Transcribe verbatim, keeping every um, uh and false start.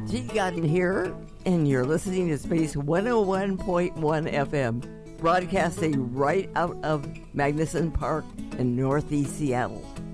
G. Godden here, and you're listening to Space one oh one point one F M, broadcasting right out of Magnuson Park in Northeast Seattle.